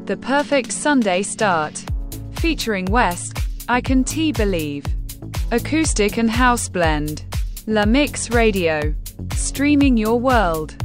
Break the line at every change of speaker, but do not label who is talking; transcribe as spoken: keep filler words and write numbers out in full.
The perfect Sunday start. Featuring West, I Can T Believe. Acoustic and house blend. La Mix Radio. Streaming your world.